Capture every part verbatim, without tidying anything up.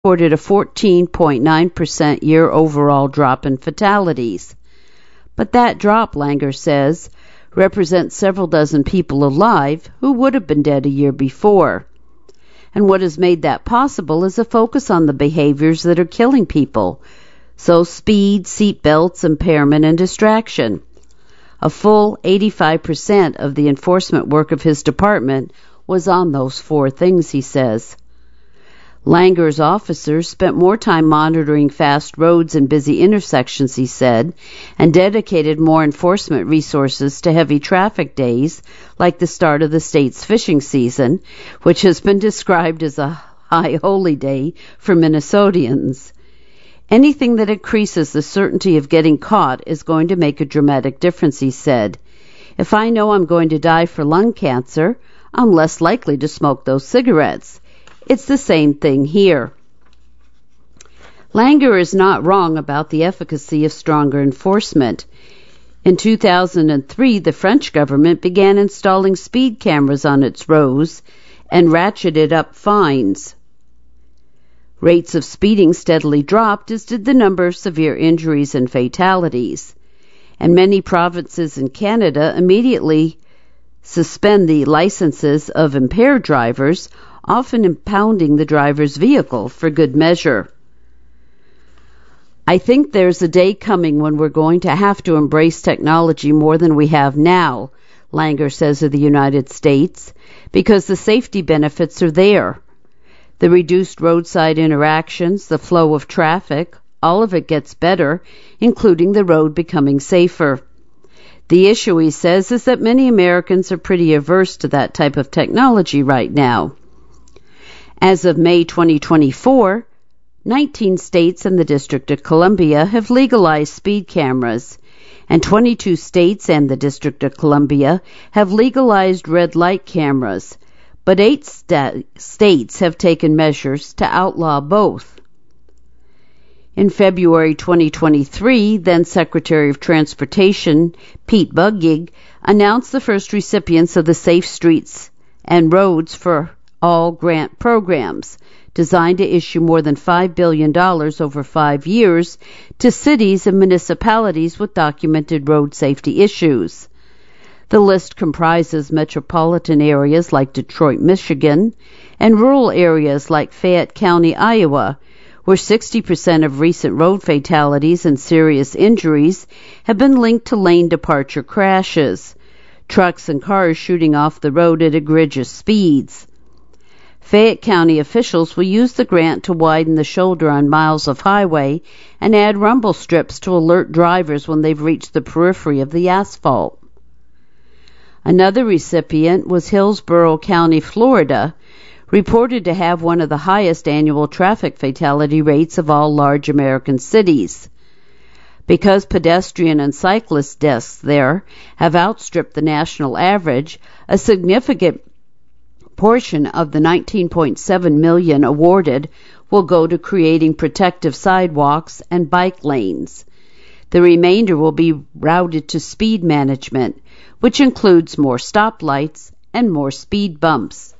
reported a fourteen point nine percent year overall drop in fatalities. But that drop, Langer says, represents several dozen people alive who would have been dead a year before. And what has made that possible is a focus on the behaviors that are killing people. So speed, seat belts, impairment, and distraction. A full eighty-five percent of the enforcement work of his department was on those four things, he says. Langer's officers spent more time monitoring fast roads and busy intersections, he said, and dedicated more enforcement resources to heavy traffic days, like the start of the state's fishing season, which has been described as a high holy day for Minnesotans. Anything that increases the certainty of getting caught is going to make a dramatic difference, he said. If I know I'm going to die for lung cancer, I'm less likely to smoke those cigarettes. It's the same thing here. Langer is not wrong about the efficacy of stronger enforcement. In two thousand three, the French government began installing speed cameras on its roads and ratcheted up fines. Rates of speeding steadily dropped, as did the number of severe injuries and fatalities. And many provinces in Canada immediately suspend the licenses of impaired drivers, often impounding the driver's vehicle for good measure. I think there's a day coming when we're going to have to embrace technology more than we have now, Langer says of the United States, because the safety benefits are there. The reduced roadside interactions, the flow of traffic, all of it gets better, including the road becoming safer. The issue, he says, is that many Americans are pretty averse to that type of technology right now. As of May twenty twenty-four, nineteen states and the District of Columbia have legalized speed cameras, and twenty-two states and the District of Columbia have legalized red light cameras, but eight sta- states have taken measures to outlaw both. In February twenty twenty-three, then Secretary of Transportation Pete Buttigieg announced the first recipients of the Safe Streets and Roads for All grant programs, designed to issue more than five billion dollars over five years to cities and municipalities with documented road safety issues. The list comprises metropolitan areas like Detroit, Michigan, and rural areas like Fayette County, Iowa, where sixty percent of recent road fatalities and serious injuries have been linked to lane departure crashes, trucks and cars shooting off the road at egregious speeds. Fayette County officials will use the grant to widen the shoulder on miles of highway and add rumble strips to alert drivers when they've reached the periphery of the asphalt. Another recipient was Hillsborough County, Florida, reported to have one of the highest annual traffic fatality rates of all large American cities. Because pedestrian and cyclist deaths there have outstripped the national average, a significant portion of the nineteen point seven million dollars awarded will go to creating protective sidewalks and bike lanes. The remainder will be routed to speed management, which includes more stoplights and more speed bumps.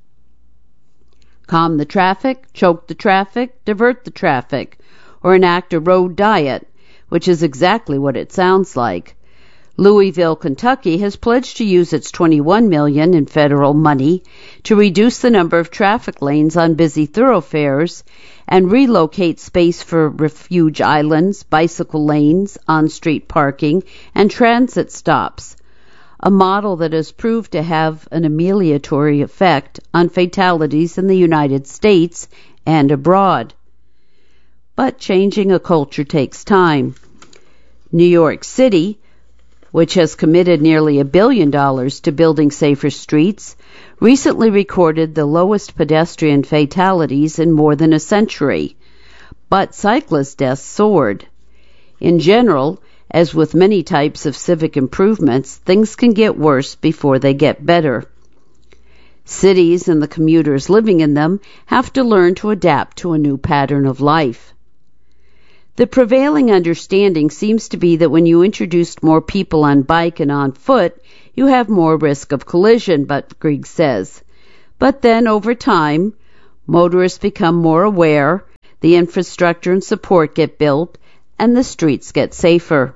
Calm the traffic, choke the traffic, divert the traffic, or enact a road diet, which is exactly what it sounds like. Louisville, Kentucky has pledged to use its twenty-one million dollars in federal money to reduce the number of traffic lanes on busy thoroughfares and relocate space for refuge islands, bicycle lanes, on-street parking, and transit stops, a model that has proved to have an amelioratory effect on fatalities in the United States and abroad. But changing a culture takes time. New York City, which has committed nearly a billion dollars to building safer streets, recently recorded the lowest pedestrian fatalities in more than a century. But cyclist deaths soared. In general, as with many types of civic improvements, things can get worse before they get better. Cities and the commuters living in them have to learn to adapt to a new pattern of life. The prevailing understanding seems to be that when you introduce more people on bike and on foot, you have more risk of collision, Buttigieg says. But then, over time, Motorists become more aware, the infrastructure and support get built, and the streets get safer.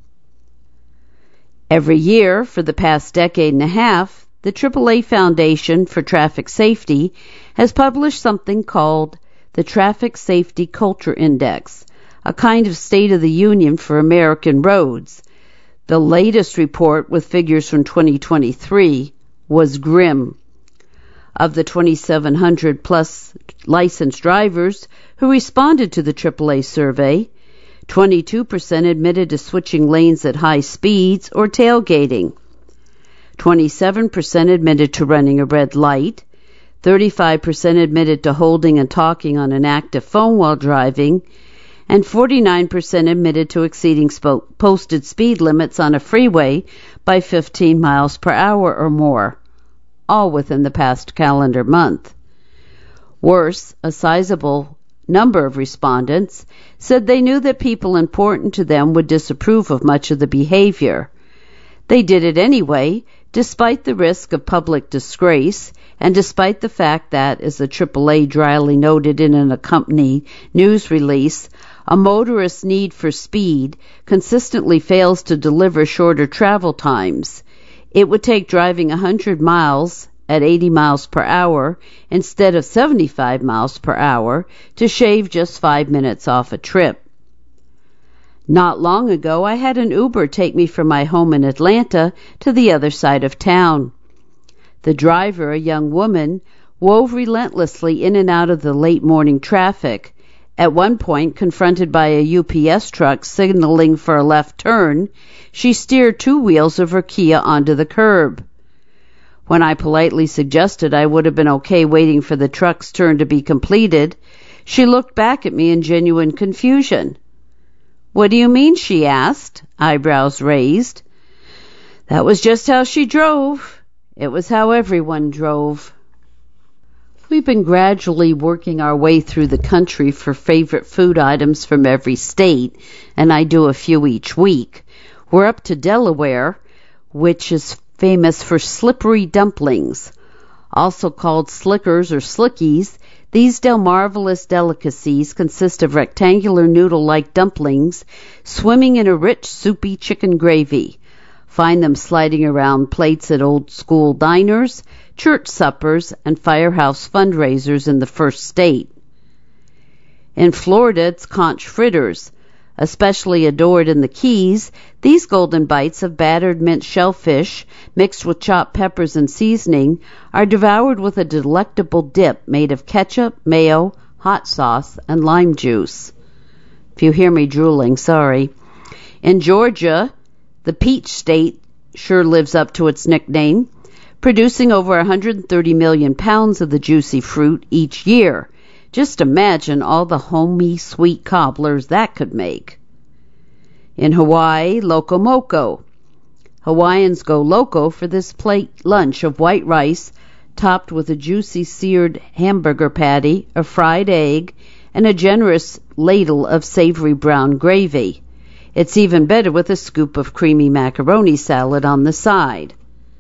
Every year, for the past decade and a half, the triple A Foundation for Traffic Safety has published something called the Traffic Safety Culture Index, a kind of State of the Union for American roads. The latest report, with figures from twenty twenty-three, was grim. Of the twenty-seven hundred plus licensed drivers who responded to the triple A survey, twenty-two percent admitted to switching lanes at high speeds or tailgating. twenty-seven percent admitted to running a red light. thirty-five percent admitted to holding and talking on an active phone while driving. And forty-nine percent admitted to exceeding spo- posted speed limits on a freeway by fifteen miles per hour or more, all within the past calendar month. Worse, a sizable number of respondents said they knew that people important to them would disapprove of much of the behavior. They did it anyway, despite the risk of public disgrace, and despite the fact that, as the triple A dryly noted in an accompanying news release, a motorist's need for speed consistently fails to deliver shorter travel times. It would take driving one hundred miles at eighty miles per hour instead of seventy-five miles per hour to shave just five minutes off a trip. Not long ago, I had an Uber take me from my home in Atlanta to the other side of town. The driver, a young woman, wove relentlessly in and out of the late morning traffic. At one point, confronted by a U P S truck signaling for a left turn, she steered two wheels of her Kia onto the curb. When I politely suggested I would have been okay waiting for the truck's turn to be completed, she looked back at me in genuine confusion. "What do you mean?" she asked, eyebrows raised. That was just how she drove. It was how everyone drove. We've been gradually working our way through the country for favorite food items from every state, and I do a few each week. We're up to Delaware, which is famous for slippery dumplings. Also called slickers or slickies, these Delmarvelous delicacies consist of rectangular noodle-like dumplings swimming in a rich, soupy chicken gravy. Find them sliding around plates at old-school diners, church suppers, and firehouse fundraisers in the first state. In Florida, it's conch fritters. Especially adored in the Keys, these golden bites of battered mint shellfish, mixed with chopped peppers and seasoning, are devoured with a delectable dip made of ketchup, mayo, hot sauce, and lime juice. If you hear me drooling, sorry. In Georgia, the Peach State sure lives up to its nickname, producing over one hundred thirty million pounds of the juicy fruit each year. Just imagine all the homey sweet cobblers that could make. In Hawaii, Loco Moco. Hawaiians go loco for this plate lunch of white rice topped with a juicy seared hamburger patty, a fried egg, and a generous ladle of savory brown gravy. It's even better with a scoop of creamy macaroni salad on the side.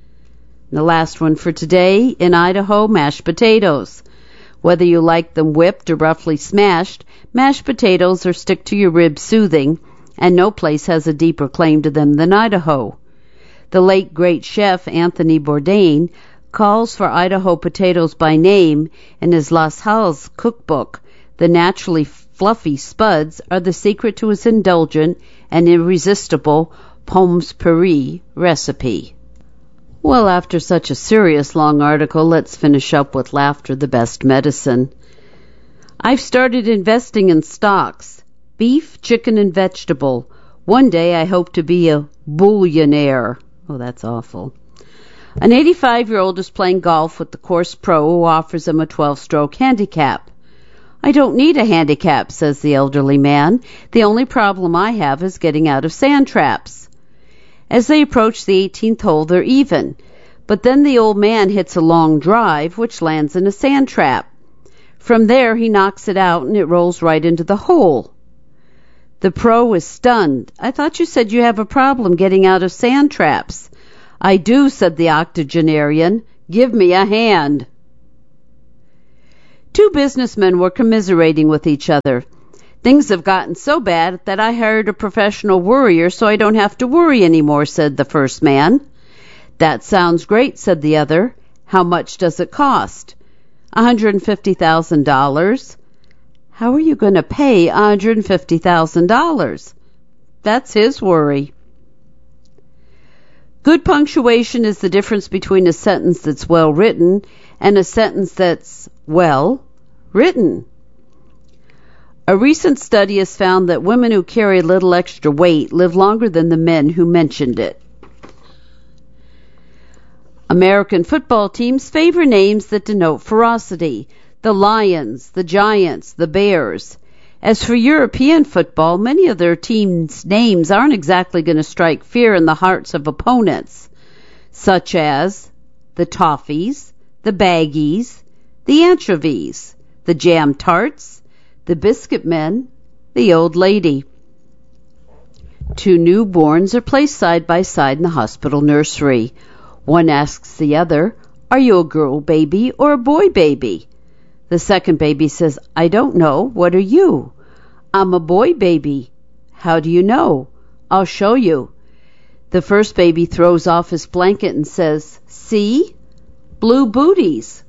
The last one for today, in Idaho, mashed potatoes. Whether you like them whipped or roughly smashed, mashed potatoes are stick-to-your-ribs soothing, and no place has a deeper claim to them than Idaho. The late great chef Anthony Bourdain calls for Idaho potatoes by name in his Las Halles cookbook. The naturally fluffy spuds are the secret to his indulgent and irresistible Pommes Paris recipe. Well, after such a serious long article, let's finish up with laughter, the best medicine. I've started investing in stocks, beef, chicken, and vegetable. One day I hope to be a billionaire. Oh, that's awful. An eighty-five-year-old is playing golf with the course pro who offers him a twelve-stroke handicap. "I don't need a handicap," says the elderly man. "The only problem I have is getting out of sand traps." As they approach the eighteenth hole, they're even. But then the old man hits a long drive, which lands in a sand trap. From there, he knocks it out, and it rolls right into the hole. The pro is stunned. "I thought you said you have a problem getting out of sand traps." "I do," said the octogenarian. "Give me a hand." Two businessmen were commiserating with each other. Things have gotten so bad that I hired a professional worrier so I don't have to worry anymore, said the first man. That sounds great, said the other. How much does it cost? one hundred fifty thousand dollars. How are you going to pay one hundred fifty thousand dollars? That's his worry. Good punctuation is the difference between a sentence that's well written and a sentence that's well written. A recent study has found that women who carry a little extra weight live longer than the men who mentioned it. American football teams favor names that denote ferocity. The Lions, the Giants, the Bears. As for European football, many of their teams' names aren't exactly going to strike fear in the hearts of opponents, such as the Toffees, the Baggies, the Anchovies, the Jam Tarts, the Biscuit Men, the Old Lady. Two newborns are placed side by side in the hospital nursery. One asks the other, "Are you a girl baby or a boy baby?" The second baby says, "I don't know. What are you?" "I'm a boy baby." "How do you know?" "I'll show you." The first baby throws off his blanket and says, "See? Blue booties."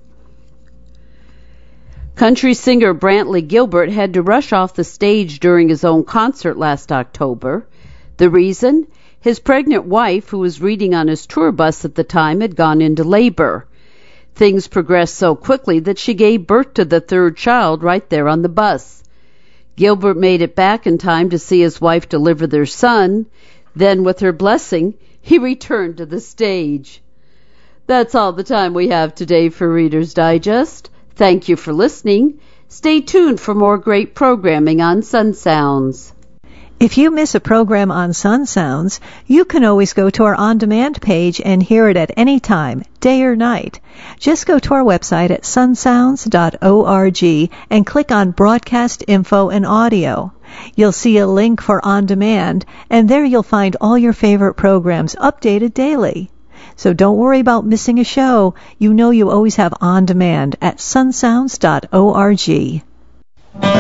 Country singer Brantley Gilbert had to rush off the stage during his own concert last October. The reason? His pregnant wife, who was reading on his tour bus at the time, had gone into labor. Things progressed so quickly that she gave birth to the third child right there on the bus. Gilbert made it back in time to see his wife deliver their son. Then, with her blessing, he returned to the stage. That's all the time we have today for Reader's Digest. Thank you for listening. Stay tuned for more great programming on Sun Sounds. If you miss a program on Sun Sounds, you can always go to our on-demand page and hear it at any time, day or night. Just go to our website at sun sounds dot org and click on Broadcast Info and Audio. You'll see a link for On Demand, and there you'll find all your favorite programs updated daily. So don't worry about missing a show. You know you always have On Demand at sun sounds dot org.